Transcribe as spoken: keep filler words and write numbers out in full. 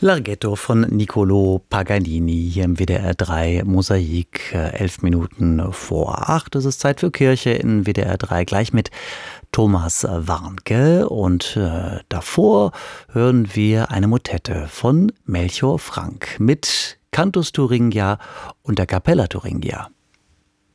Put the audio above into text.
Larghetto von Niccolò Paganini hier im W D R drei Mosaik. Äh, elf Minuten vor acht. Es ist Zeit für Kirche in W D R drei, gleich mit Thomas Warnke. Und äh, davor hören wir eine Motette von Melchior Frank mit Cantus Thuringia und der Capella Thuringia.